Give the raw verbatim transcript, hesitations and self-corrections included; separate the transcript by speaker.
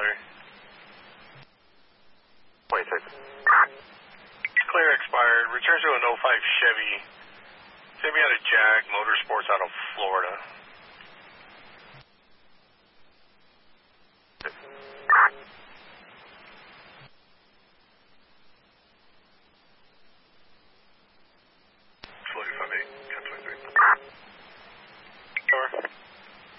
Speaker 1: Larry.
Speaker 2: twenty-six.
Speaker 1: Clear expired. Return to an oh five Chevy. Chevy out of Jag Motorsports out of Florida.